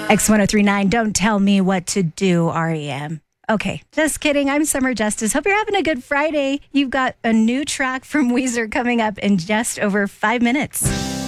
X1039, don't tell me what to do, REM. Okay, just kidding. I'm Summer Justice. Hope you're having a good Friday. You've got a new track from Weezer coming up in just over 5 minutes.